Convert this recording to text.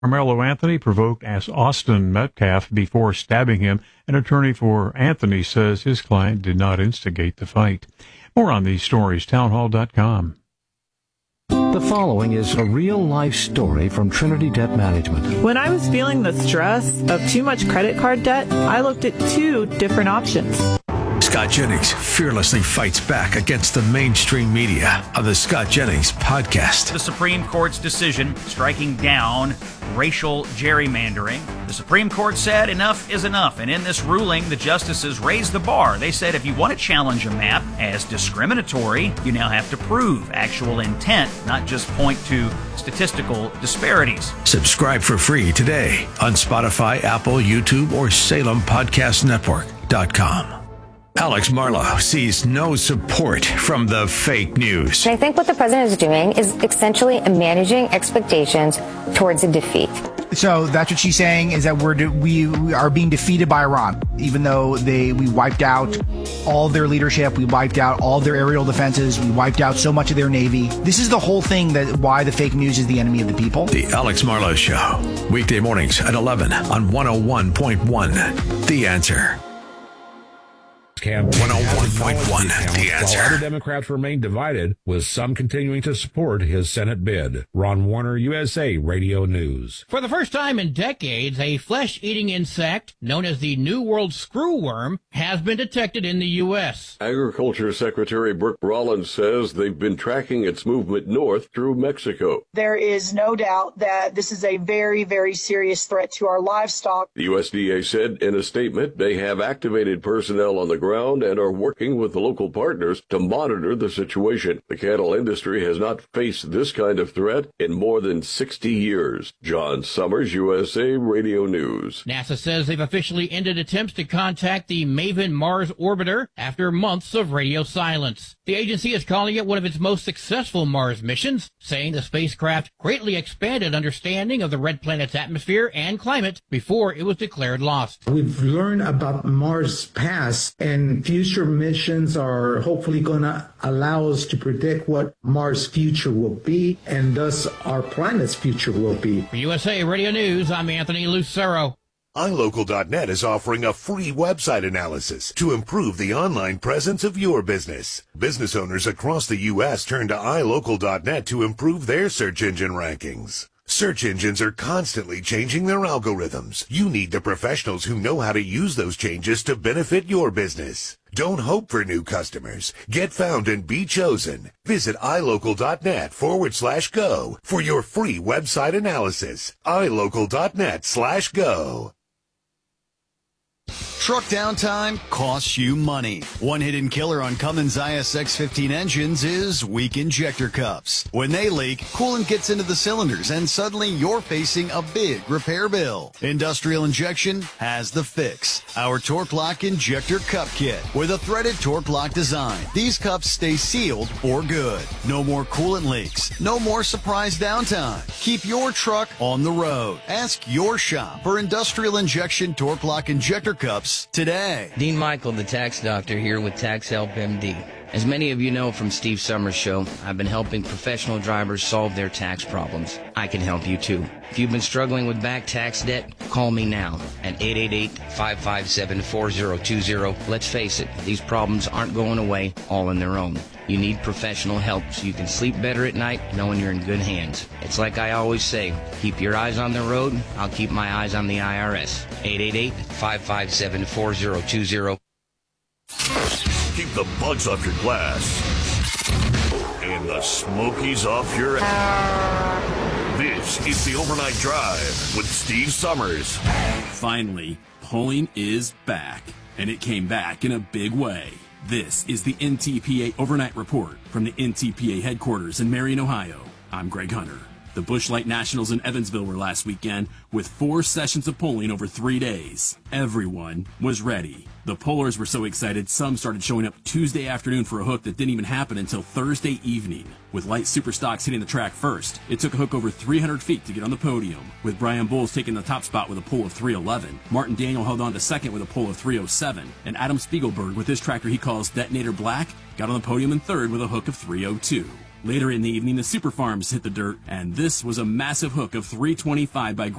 Carmelo Anthony provoked Austin Metcalf before stabbing him. An attorney for Anthony says his client did not instigate the fight. More on these stories, townhall.com. The following is a real-life story from Trinity Debt Management. When I was feeling the stress of too much credit card debt, I looked at two different options. Scott Jennings fearlessly fights back against the mainstream media on the Scott Jennings podcast. The Supreme Court's decision striking down racial gerrymandering. The Supreme Court said enough is enough, and in this ruling, the justices raised the bar. They said if you want to challenge a map as discriminatory, you now have to prove actual intent, not just point to statistical disparities. Subscribe for free today on Spotify, Apple, YouTube, or SalemPodcastNetwork.com. Alex Marlow sees no support from the fake news. I think what the president is doing is essentially managing expectations towards a defeat. So that's what she's saying, is that we are being defeated by Iran, even though we wiped out all their leadership, we wiped out all their aerial defenses, we wiped out so much of their navy. This is the whole thing, that why the fake news is the enemy of the people. The Alex Marlow Show, weekday mornings at 11 on 101.1 The Answer. 101.1 The Answer. While other Democrats remain divided, with some continuing to support his Senate bid. Ron Warner, USA Radio News. For the first time in decades, a flesh-eating insect known as the New World screwworm has been detected in the U.S. Agriculture Secretary Brooke Rollins says they've been tracking its movement north through Mexico. There is no doubt that this is a very, very serious threat to our livestock. The USDA said in a statement they have activated personnel on the ground and are working with the local partners to monitor the situation. The cattle industry has not faced this kind of threat in more than 60 years. John Summers, USA Radio News. NASA says they've officially ended attempts to contact the Maven Mars orbiter after months of radio silence. The agency is calling it one of its most successful Mars missions, saying the spacecraft greatly expanded understanding of the red planet's atmosphere and climate before it was declared lost. We've learned about Mars' past, and future missions are hopefully going to allow us to predict what Mars' future will be, and thus our planet's future will be. For USA Radio News, I'm Anthony Lucero. iLocal.net is offering a free website analysis to improve the online presence of your business. Business owners across the U.S. turn to iLocal.net to improve their search engine rankings. Search engines are constantly changing their algorithms. You need the professionals who know how to use those changes to benefit your business. Don't hope for new customers. Get found and be chosen. Visit iLocal.net/go for your free website analysis. iLocal.net/go. Truck downtime costs you money. One hidden killer on Cummins ISX-15 engines is weak injector cups. When they leak, coolant gets into the cylinders and suddenly you're facing a big repair bill. Industrial Injection has the fix. Our Torque Lock Injector Cup Kit with a threaded Torque Lock design. These cups stay sealed for good. No more coolant leaks. No more surprise downtime. Keep your truck on the road. Ask your shop for Industrial Injection Torque Lock Injector Cups today. Dean Michael, the tax doctor, here with Tax Help MD. As many of you know from Steve Summers' show, I've been helping professional drivers solve their tax problems. I can help you too. If you've been struggling with back tax debt, call me now at 888-557-4020. Let's face it, these problems aren't going away all on their own. You need professional help so you can sleep better at night knowing you're in good hands. It's like I always say, keep your eyes on the road, I'll keep my eyes on the IRS. 888-557-4020. Keep the bugs off your glass and the smokies off your ass. This is the Overnight Drive with Steve Summers. Finally, polling is back, and it came back in a big way. This is the NTPA Overnight Report from the NTPA headquarters in Marion, Ohio. I'm Greg Hunter. The Busch Light Nationals in Evansville were last weekend with 4 sessions of polling over 3 days. Everyone was ready. The pollers were so excited, some started showing up Tuesday afternoon for a hook that didn't even happen until Thursday evening. With Light Superstocks hitting the track first, it took a hook over 300 feet to get on the podium, with Brian Bowles taking the top spot with a pull of 311. Martin Daniel held on to second with a pull of 307, and Adam Spiegelberg, with his tractor he calls Detonator Black, got on the podium in third with a hook of 302. Later in the evening, the Super Farms hit the dirt, and this was a massive hook of 325 by